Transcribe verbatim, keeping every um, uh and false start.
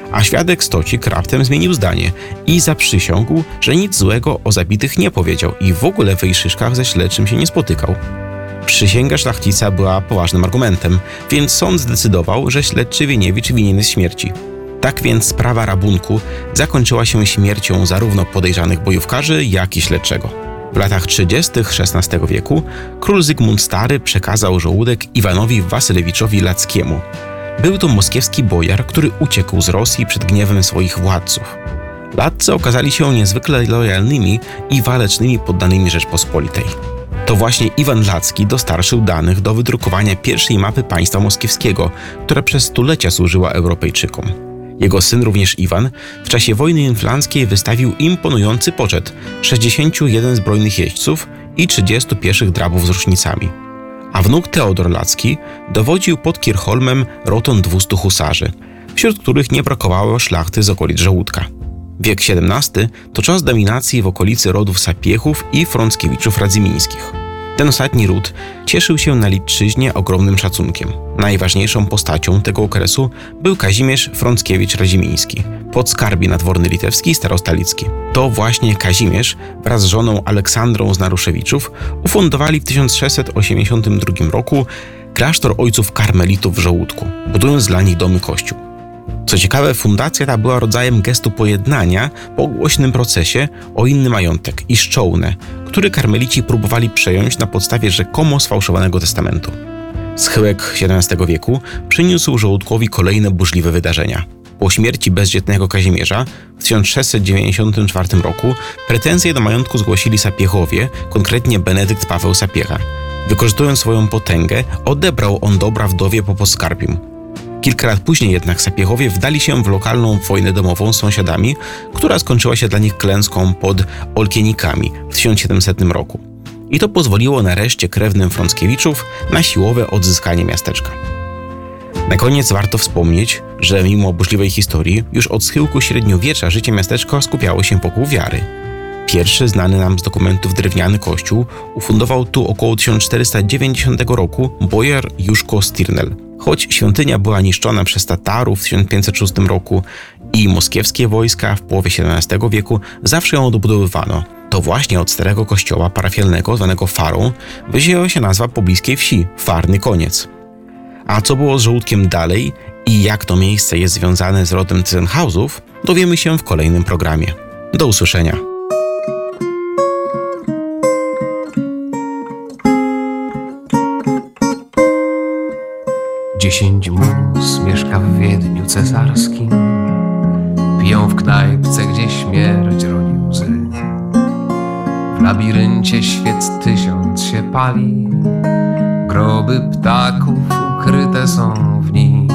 A świadek Stocik raptem zmienił zdanie i zaprzysiągł, że nic złego o zabitych nie powiedział i w ogóle w Wejszyszkach ze śledczym się nie spotykał. Przysięga szlachcica była poważnym argumentem, więc sąd zdecydował, że śledczy Wieniewicz winien jest śmierci. Tak więc sprawa rabunku zakończyła się śmiercią zarówno podejrzanych bojówkarzy, jak i śledczego. W latach trzydziestych szesnastego wieku król Zygmunt Stary przekazał żołódek Iwanowi Wasylewiczowi Lackiemu. Był to moskiewski bojar, który uciekł z Rosji przed gniewem swoich władców. Latcy okazali się niezwykle lojalnymi i walecznymi poddanymi Rzeczpospolitej. To właśnie Iwan Lacki dostarczył danych do wydrukowania pierwszej mapy państwa moskiewskiego, która przez stulecia służyła Europejczykom. Jego syn, również Iwan, w czasie wojny inflanckiej wystawił imponujący poczet sześćdziesięciu jeden zbrojnych jeźdźców i trzydziestu pieszych drabów z rusznicami. A wnuk Teodor Lacki dowodził pod Kirchholmem rotą dwustu husarzy, wśród których nie brakowało szlachty z okolic Żołódka. Wiek siedemnasty to czas dominacji w okolicy rodów Sapiehów i Frąckiewiczów Radzymińskich. Ten ostatni ród cieszył się na Litczyźnie ogromnym szacunkiem. Najważniejszą postacią tego okresu był Kazimierz Frąckiewicz-Radziemiński, podskarbie nadworny litewski i starosta licki. To właśnie Kazimierz wraz z żoną Aleksandrą z Naruszewiczów ufundowali w tysiąc sześćset osiemdziesiątym drugim roku klasztor ojców karmelitów w Żołódku, budując dla nich domy kościół. Co ciekawe, fundacja ta była rodzajem gestu pojednania po głośnym procesie o inny majątek i szczołnę, który karmelici próbowali przejąć na podstawie rzekomo sfałszowanego testamentu. Schyłek siedemnastego wieku przyniósł Żołódkowi kolejne burzliwe wydarzenia. Po śmierci bezdzietnego Kazimierza w tysiąc sześćset dziewięćdziesiątym czwartym roku pretensje do majątku zgłosili Sapiechowie, konkretnie Benedykt Paweł Sapiecha. Wykorzystując swoją potęgę, odebrał on dobra wdowie po Poskarbium. Kilka lat później jednak Sapiechowie wdali się w lokalną wojnę domową z sąsiadami, która skończyła się dla nich klęską pod Olkienikami w tysiąc siedemsetnym roku. I to pozwoliło nareszcie krewnym Frąckiewiczów na siłowe odzyskanie miasteczka. Na koniec warto wspomnieć, że mimo burzliwej historii, już od schyłku średniowiecza życie miasteczka skupiało się wokół wiary. Pierwszy znany nam z dokumentów drewniany kościół ufundował tu około tysiąc czterysta dziewięćdziesiątego roku bojar Juszko Stirnel. Choć świątynia była niszczona przez Tatarów w tysiąc pięćset szóstym roku i moskiewskie wojska w połowie siedemnastego wieku, zawsze ją odbudowywano. To właśnie od starego kościoła parafialnego zwanego Farą wzięła się nazwa pobliskiej wsi – Farny Koniec. A co było z Żołódkiem dalej i jak to miejsce jest związane z rodem Tyzenhausów, dowiemy się w kolejnym programie. Do usłyszenia. Dziesięć mus mieszka w Wiedniu cesarskim, piją w knajpce, gdzie śmierć rodzi łzy. W labiryncie świec tysiąc się pali, groby ptaków ukryte są w nich.